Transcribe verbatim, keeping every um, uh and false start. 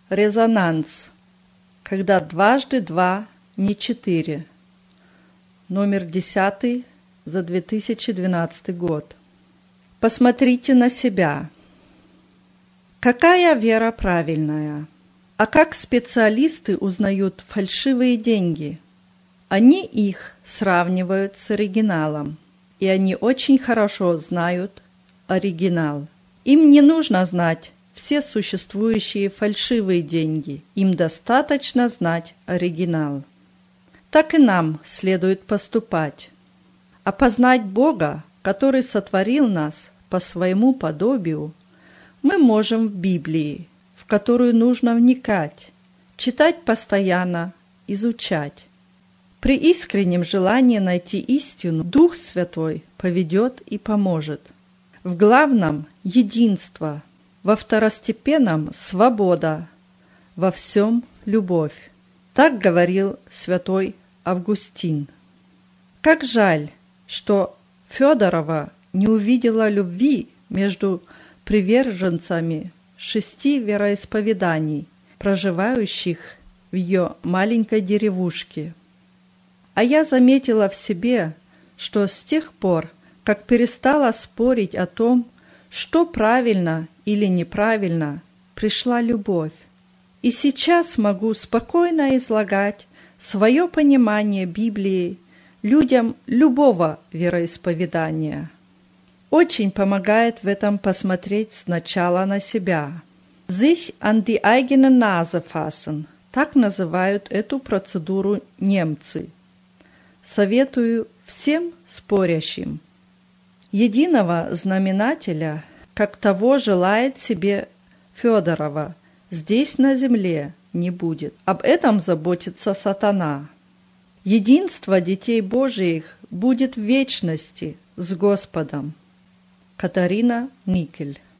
Резонанс. Когда дважды два не четыре. Номер десятый за две тысячи двенадцатый год. Посмотрите на себя. Какая вера правильная? А как специалисты узнают фальшивые деньги? Они их сравнивают с оригиналом, и они очень хорошо знают оригинал. Им не нужно знать все существующие фальшивые деньги, им достаточно знать оригинал. Так и нам следует поступать. Опознать Бога, который сотворил нас по своему подобию, мы можем в Библии, в которую нужно вникать, читать постоянно, изучать. При искреннем желании найти истину Дух Святой поведет и поможет. В главном – единство, во второстепенном – свобода, во всем – любовь. Так говорил святой Августин. Как жаль, что Федорова не увидела любви между приверженцами шести вероисповеданий, проживающих в ее маленькой деревушке. А я заметила в себе, что с тех пор, как перестала спорить о том, что правильно или неправильно, пришла любовь. И сейчас могу спокойно излагать свое понимание Библии людям любого вероисповедания. Очень помогает в этом посмотреть сначала на себя. Sich an die eigene Nase fassen. Так называют эту процедуру немцы. Советую всем спорящим. Единого знаменателя, как того желает себе Федорова, здесь на земле не будет. Об этом заботится сатана. Единство детей Божиих будет в вечности с Господом. Катарина Никель.